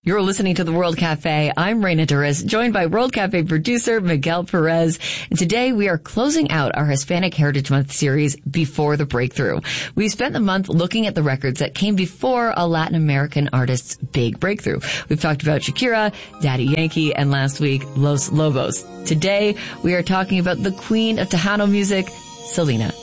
You're listening to the World Cafe. I'm Reina Torres, joined by World Cafe producer Miguel Perez. And today we are closing out our Hispanic Heritage Month series, Before the Breakthrough. We spent the month looking at the records that came before a Latin American artist's big breakthrough. We've talked about Shakira, Daddy Yankee, and last week, Los Lobos. Today we are talking about the queen of Tejano music, Selena.